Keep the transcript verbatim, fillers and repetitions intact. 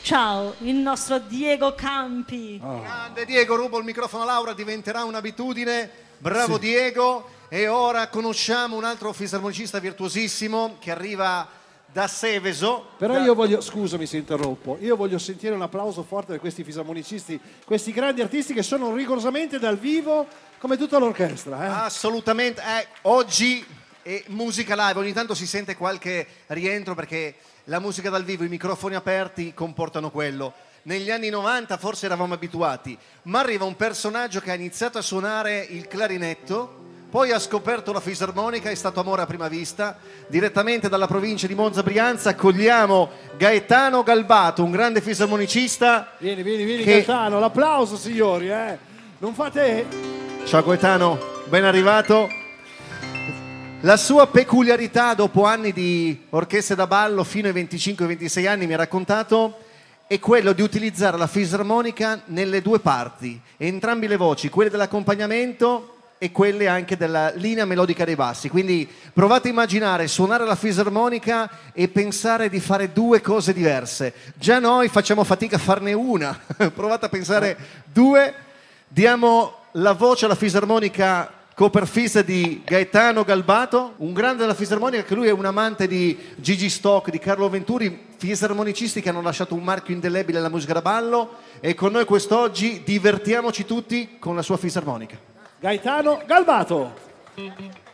Ciao, il nostro Diego Campi. Oh. Grande Diego, rubo il microfono a Laura, diventerà un'abitudine. Bravo sì. Diego. E ora conosciamo un altro fisarmonicista virtuosissimo che arriva da Seveso. Però da... io voglio, scusami se interrompo, io voglio sentire un applauso forte per questi fisarmonicisti, questi grandi artisti che sono rigorosamente dal vivo come tutta l'orchestra. Eh? Assolutamente. Eh, oggi è musica live, ogni tanto si sente qualche rientro perché la musica dal vivo, i microfoni aperti comportano quello. Negli anni novanta forse eravamo abituati, ma arriva un personaggio che ha iniziato a suonare il clarinetto, poi ha scoperto la fisarmonica, è stato amore a prima vista. Direttamente dalla provincia di Monza Brianza accogliamo Gaetano Galbato, un grande fisarmonicista. Vieni, vieni, vieni che... Gaetano, l'applauso signori, eh? Non fate... Ciao Gaetano, ben arrivato. La sua peculiarità dopo anni di orchestre da ballo, fino ai venticinque ventisei anni, mi ha raccontato, è quello di utilizzare la fisarmonica nelle due parti, entrambi le voci, quelle dell'accompagnamento e quelle anche della linea melodica dei bassi. Quindi provate a immaginare suonare la fisarmonica e pensare di fare due cose diverse. Già noi facciamo fatica a farne una. Provate a pensare due. Diamo la voce alla fisarmonica Copperfis di Gaetano Galbato, un grande della fisarmonica, che lui è un amante di Gigi Stock, di Carlo Venturi, fisarmonicisti che hanno lasciato un marchio indelebile alla musica da ballo, e con noi quest'oggi divertiamoci tutti con la sua fisarmonica. Gaetano Galbato.